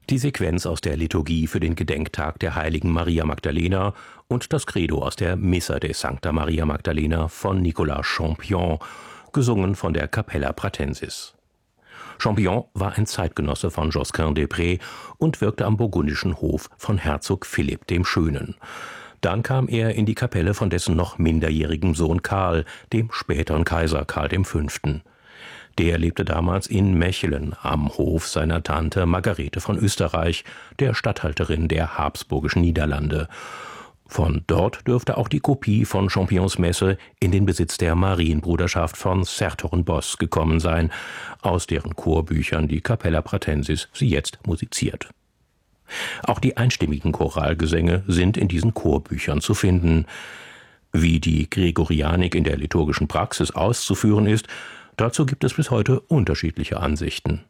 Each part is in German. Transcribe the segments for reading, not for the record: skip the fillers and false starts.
Die Sequenz aus der Liturgie für den Gedenktag der heiligen Maria Magdalena und das Credo aus der Missa de Sancta Maria Magdalena von Nicolas Champion, gesungen von der Capella Pratensis. Champion war ein Zeitgenosse von Josquin des Près und wirkte am burgundischen Hof von Herzog Philipp dem Schönen. Dann kam er in die Kapelle von dessen noch minderjährigem Sohn Karl, dem späteren Kaiser Karl V. Der lebte damals in Mechelen am Hof seiner Tante Margarete von Österreich, der Statthalterin der Habsburgischen Niederlande. Von dort dürfte auch die Kopie von Champions Messe in den Besitz der Marienbruderschaft von Sertogenbosch gekommen sein, aus deren Chorbüchern die Capella Pratensis sie jetzt musiziert. Auch die einstimmigen Choralgesänge sind in diesen Chorbüchern zu finden. Wie die Gregorianik in der liturgischen Praxis auszuführen ist, dazu gibt es bis heute unterschiedliche Ansichten.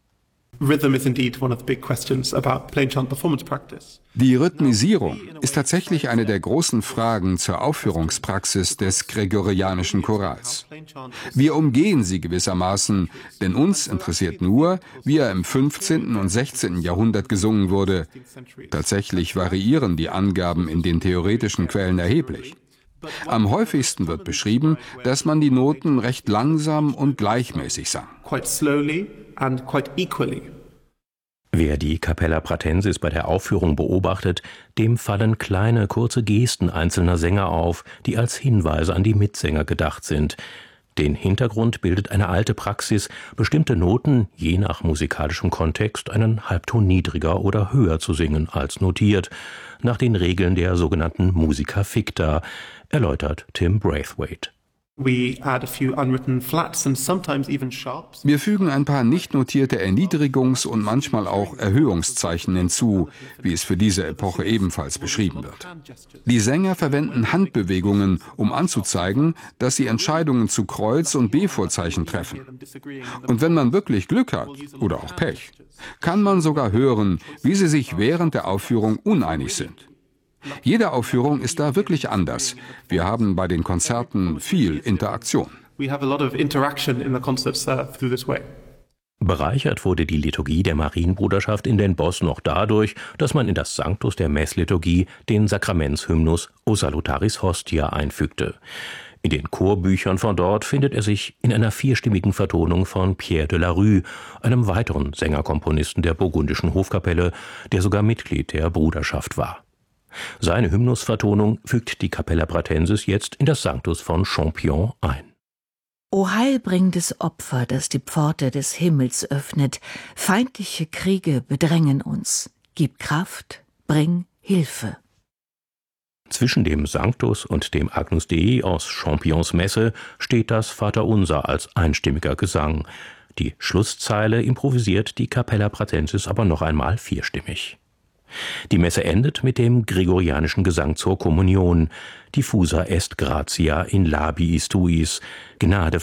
Die Rhythmisierung ist tatsächlich eine der großen Fragen zur Aufführungspraxis des gregorianischen Chorals. Wir umgehen sie gewissermaßen, denn uns interessiert nur, wie er im 15. und 16. Jahrhundert gesungen wurde. Tatsächlich variieren die Angaben in den theoretischen Quellen erheblich. Am häufigsten wird beschrieben, dass man die Noten recht langsam und gleichmäßig sang. Wer die Capella Pratensis bei der Aufführung beobachtet, dem fallen kleine, kurze Gesten einzelner Sänger auf, die als Hinweise an die Mitsänger gedacht sind. Den Hintergrund bildet eine alte Praxis, bestimmte Noten, je nach musikalischem Kontext, einen Halbton niedriger oder höher zu singen als notiert, nach den Regeln der sogenannten Musica ficta, erläutert Tim Braithwaite. Wir fügen ein paar nicht notierte Erniedrigungs- und manchmal auch Erhöhungszeichen hinzu, wie es für diese Epoche ebenfalls beschrieben wird. Die Sänger verwenden Handbewegungen, um anzuzeigen, dass sie Entscheidungen zu Kreuz- und B-Vorzeichen treffen. Und wenn man wirklich Glück hat, oder auch Pech, kann man sogar hören, wie sie sich während der Aufführung uneinig sind. Jede Aufführung ist da wirklich anders. Wir haben bei den Konzerten viel Interaktion. Bereichert wurde die Liturgie der Marienbruderschaft in Den Bosch noch dadurch, dass man in das Sanctus der Messliturgie den Sakramentshymnus O Salutaris Hostia einfügte. In den Chorbüchern von dort findet er sich in einer vierstimmigen Vertonung von Pierre de la Rue, einem weiteren Sängerkomponisten der burgundischen Hofkapelle, der sogar Mitglied der Bruderschaft war. Seine Hymnusvertonung fügt die Capella Pratensis jetzt in das Sanctus von Champion ein. O heilbringendes Opfer, das die Pforte des Himmels öffnet, feindliche Kriege bedrängen uns. Gib Kraft, bring Hilfe. Zwischen dem Sanctus und dem Agnus Dei aus Champions Messe steht das Vaterunser als einstimmiger Gesang. Die Schlusszeile improvisiert die Capella Pratensis aber noch einmal vierstimmig. Die Messe endet mit dem gregorianischen Gesang zur Kommunion. Diffusa est gratia in labiis tuis, Gnade